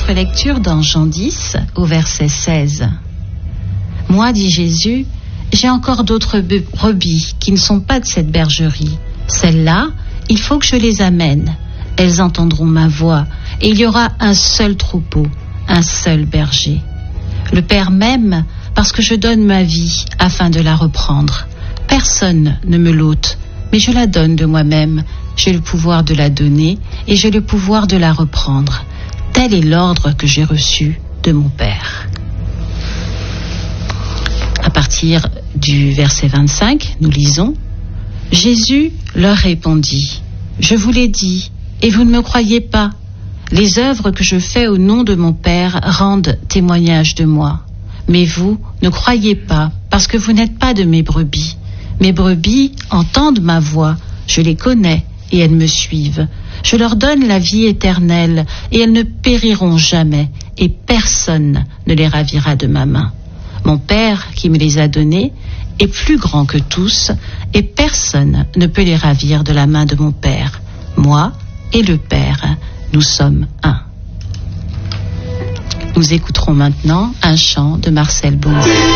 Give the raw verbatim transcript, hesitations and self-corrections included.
notre lecture dans Jean dix, au verset seize. « Moi, dit Jésus, j'ai encore d'autres brebis qui ne sont pas de cette bergerie. Celles-là, il faut que je les amène. Elles entendront ma voix, et il y aura un seul troupeau, un seul berger. Le Père m'aime parce que je donne ma vie afin de la reprendre. Personne ne me l'ôte, mais je la donne de moi-même. J'ai le pouvoir de la donner et j'ai le pouvoir de la reprendre. Tel est l'ordre que j'ai reçu de mon Père. » À partir du verset vingt-cinq, nous lisons « Jésus leur répondit, « Je vous l'ai dit, et vous ne me croyez pas. Les œuvres que je fais au nom de mon Père rendent témoignage de moi. Mais vous ne croyez pas, parce que vous n'êtes pas de mes brebis. Mes brebis entendent ma voix, je les connais, et elles me suivent. Je leur donne la vie éternelle, et elles ne périront jamais, et personne ne les ravira de ma main. Mon Père, qui me les a donnés, est plus grand que tous, et personne ne peut les ravir de la main de mon Père. Moi et le Père, nous sommes un. » Nous écouterons maintenant un chant de Marcel Bonzi.